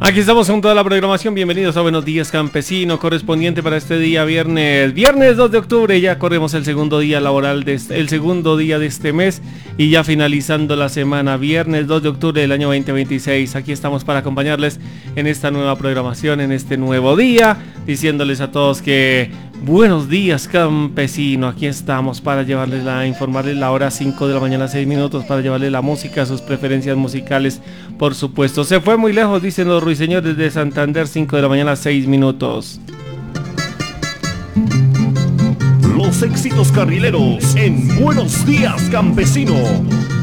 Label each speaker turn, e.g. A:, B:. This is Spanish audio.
A: Aquí estamos con toda la programación. Bienvenidos a Buenos Días Campesino, correspondiente para este día viernes 2 de octubre. Ya corremos el segundo día laboral, el segundo día de este mes y ya finalizando la semana, viernes 2 de octubre del año 2026. Aquí estamos para acompañarles en esta nueva programación, en este nuevo día, diciéndoles a todos que buenos días campesino. Aquí estamos para informarles la hora 5 de la mañana, 6 minutos, para llevarles la música, sus preferencias musicales, por supuesto. Se fue muy lejos, dicen los ruiseñores de Santander, 5 de la mañana, 6 minutos.
B: Los éxitos carrileros en Buenos Días Campesino.